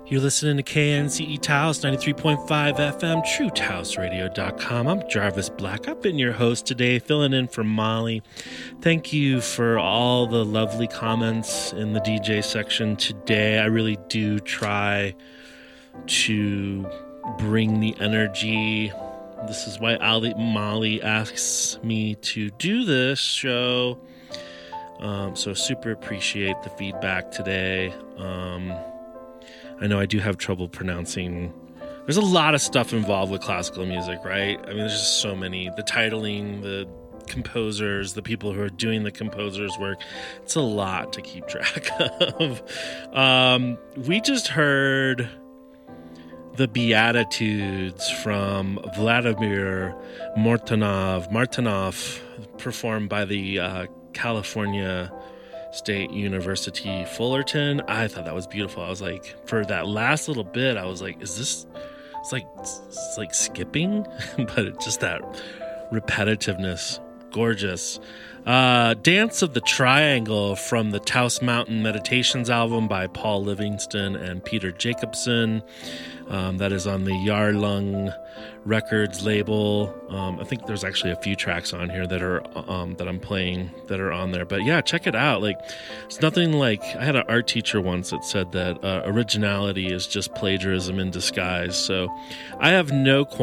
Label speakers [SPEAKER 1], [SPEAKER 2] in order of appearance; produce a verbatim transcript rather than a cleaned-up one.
[SPEAKER 1] You're listening to K N C E Taos ninety-three point five F M, true taos radio dot com. I'm Jarvis Black. I've been your host today, filling in for Molly. Thank you for all the lovely comments in the D J section today. I really do try to bring the energy. This is why Ali, Molly asks me to do this show. Um, so super appreciate the feedback today. Um... I know I do have trouble pronouncing. There's a lot of stuff involved with classical music, right? I mean, there's just so many. The titling, the composers, the people who are doing the composers' work. It's a lot to keep track of. Um, we just heard the Beatitudes from Vladimir Martynov, Martynov, performed by the uh, California State University Fullerton. I thought that was beautiful. I was like, for that last little bit, I was like, is this, it's like, it's like skipping, but it's just that repetitiveness. Gorgeous. Uh, Dance of the Triangle from the Taos Mountain Meditations album by Paul Livingston and Peter Jacobson. Um, that is on the Yarlung Records label. Um, I think there's actually a few tracks on here that are um, that I'm playing that are on there. But yeah, check it out. Like, it's nothing like, I had an art teacher once that said that uh, originality is just plagiarism in disguise. So I have no